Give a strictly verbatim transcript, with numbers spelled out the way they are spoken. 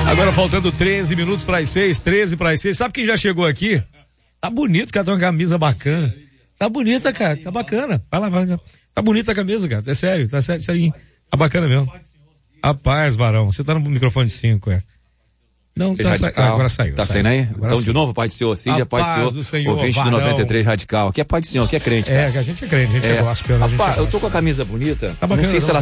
Agora faltando treze minutos para as seis, treze para as seis. Sabe quem já chegou aqui? Tá bonito, cara, tem uma camisa bacana. Tá bonita, cara, tá bacana. Vai lá, vai lá. Tá bonita a camisa, cara, é sério, tá sério, sério. Tá bacana mesmo. Rapaz, Barão, você tá no microfone cinco, é. Não, tá sa... ah, agora saiu. Tá saiu. saindo aí? Agora então, saiu. de novo, Pai do Senhor, Cíndia, Pai do Senhor, ouvinte Barão. do noventa e três Radical. Aqui é Pai do Senhor, aqui é crente, cara. É, que a gente é crente, a gente é, é gospel. A gente Rapaz, é eu tô com a camisa bonita, tá bacana, não sei se ela